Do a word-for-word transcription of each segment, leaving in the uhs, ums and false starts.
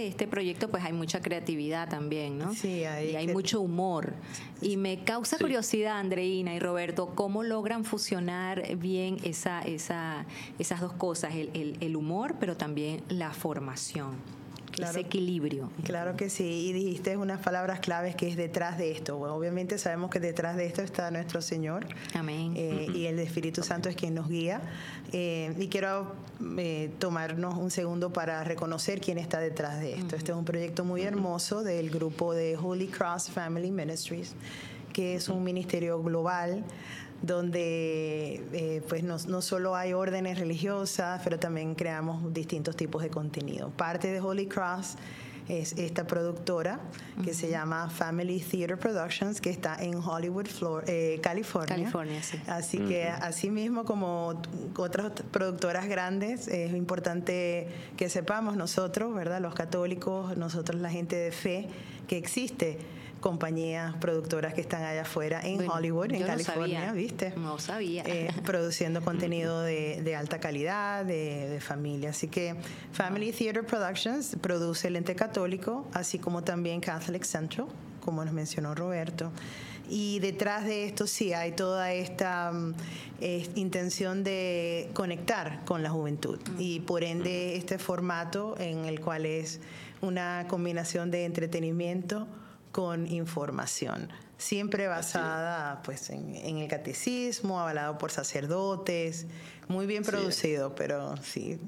este proyecto pues hay mucha creatividad también, ¿no? Sí, hay y hay que... mucho humor. Y me causa Sí. curiosidad, Andreina y Roberto, cómo logran fusionar bien esa, esa, esas dos cosas, el, el, el humor, pero también la formación. Claro, ese equilibrio. Claro que sí, y dijiste unas palabras claves que es detrás de esto. Bueno, obviamente sabemos que detrás de esto está nuestro Señor. Amén. Eh, uh-huh. Y el Espíritu Santo es quien nos guía. Eh, y quiero eh, tomarnos un segundo para reconocer quién está detrás de esto. Uh-huh. Este es un proyecto muy hermoso del grupo de Holy Cross Family Ministries, que es un ministerio global donde eh, pues no, no solo hay órdenes religiosas, pero también creamos distintos tipos de contenido. Parte de Holy Cross es esta productora que uh-huh. se llama Family Theater Productions, que está en Hollywood, Flor- eh, California. California, sí. Así uh-huh. que así mismo como otras productoras grandes, es importante que sepamos nosotros, ¿verdad? Los católicos, nosotros la gente de fe, que existe compañías productoras que están allá afuera en bueno, Hollywood, en California, no ¿viste? No sabía. Eh, produciendo contenido de, de alta calidad, de, de familia. Así que Family Theater Productions produce el ente católico, así como también Catholic Central, como nos mencionó Roberto. Y detrás de esto sí hay toda esta eh, intención de conectar con la juventud. Y por ende este formato en el cual es una combinación de entretenimiento con información, siempre basada pues en, en el catecismo, avalado por sacerdotes, muy bien producido, sí. pero sí.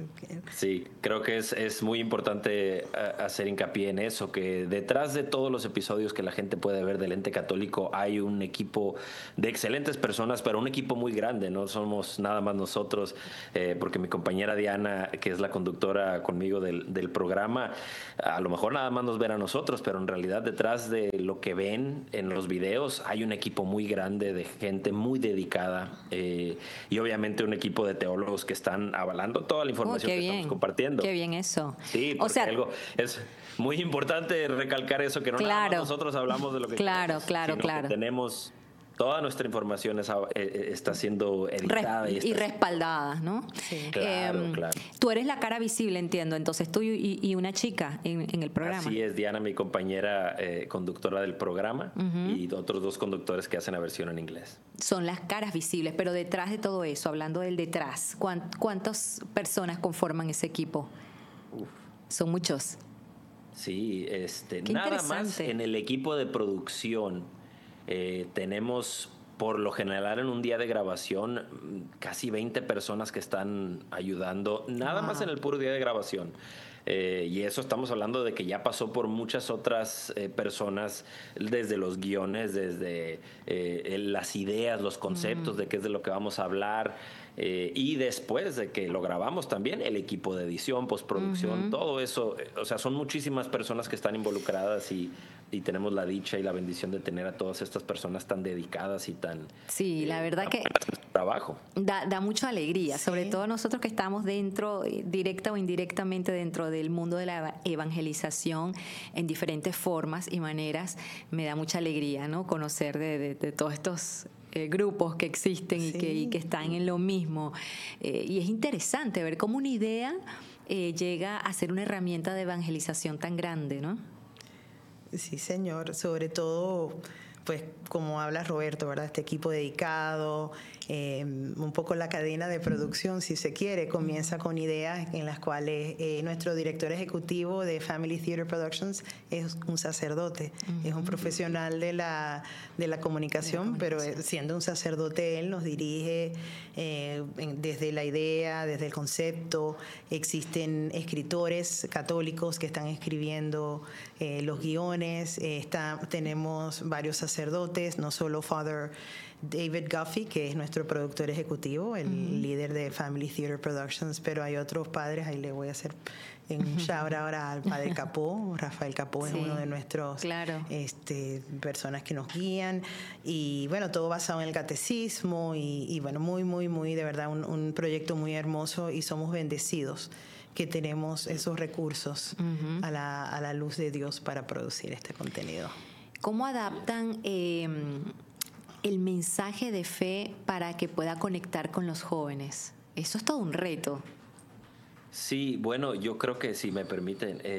Sí, creo que es, es muy importante hacer hincapié en eso, que detrás de todos los episodios que la gente puede ver del ente católico hay un equipo de excelentes personas, pero un equipo muy grande, no somos nada más nosotros, eh, porque mi compañera Diana, que es la conductora conmigo del, del programa, a lo mejor nada más nos ven a nosotros, pero en realidad detrás de lo que ven en los videos hay un equipo muy grande de gente muy dedicada, eh, y obviamente un equipo de teólogos que están avalando toda la información oh, que bien. estamos compartiendo. Qué bien eso. Sí, porque o sea, algo es muy importante recalcar eso, que no claro, nada más nosotros hablamos de lo que claro, queremos, claro, sino claro. que tenemos toda nuestra información es, eh, está siendo editada Res- y, está y respaldada, ¿no? Sí. Claro, eh, claro. Tú eres la cara visible, entiendo, entonces tú y, y una chica en, en el programa. Así es, Diana, mi compañera eh, conductora del programa, uh-huh. y otros dos conductores que hacen la versión en inglés. Son las caras visibles, pero detrás de todo eso, hablando del detrás, ¿cuánt, ¿cuántas personas conforman ese equipo? Uf. Son muchos. Sí, este, Qué nada más en el equipo de producción. Eh, tenemos por lo general en un día de grabación casi veinte personas que están ayudando, nada wow. más en el puro día de grabación. Eh, y eso estamos hablando de que ya pasó por muchas otras eh, personas, desde los guiones, desde eh, las ideas, los conceptos mm. de qué es de lo que vamos a hablar. Eh, y después de que lo grabamos también, el equipo de edición, postproducción, uh-huh. todo eso. O sea, son muchísimas personas que están involucradas y, y tenemos la dicha y la bendición de tener a todas estas personas tan dedicadas y tan... Sí, eh, la verdad que... trabajo. Da, da mucha alegría, sí. sobre todo nosotros que estamos dentro, directa o indirectamente dentro del mundo de la evangelización en diferentes formas y maneras. Me da mucha alegría, ¿no? Conocer de, de, de todos estos... Eh, grupos que existen sí. y, que, y que están en lo mismo. Eh, y es interesante ver cómo una idea eh, llega a ser una herramienta de evangelización tan grande, ¿no? Sí, señor. Sobre todo, pues, como habla Roberto, ¿verdad? Este equipo dedicado, eh, un poco la cadena de producción, si se quiere, comienza con ideas en las cuales eh, nuestro director ejecutivo de Family Theater Productions es un sacerdote, uh-huh. es un profesional de la, de la comunicación, de la comunicación. Pero siendo un sacerdote él nos dirige eh, desde la idea, desde el concepto. Existen escritores católicos que están escribiendo eh, los guiones, eh, está, tenemos varios sacerdotes, no solo Father David Guffey, que es nuestro productor ejecutivo, el uh-huh. líder de Family Theater Productions, pero hay otros padres, ahí le voy a hacer un uh-huh. shout ahora al padre Capó. Rafael Capó sí, es uno de nuestros claro. este, personas que nos guían, y bueno, todo basado en el catecismo, y, y bueno, muy, muy, muy, de verdad, un, un proyecto muy hermoso, y somos bendecidos que tenemos esos recursos uh-huh. a, la, a la luz de Dios para producir este contenido. ¿Cómo adaptan eh, el mensaje de fe para que pueda conectar con los jóvenes? Eso es todo un reto. Sí, bueno, yo creo que si me permiten... Eh,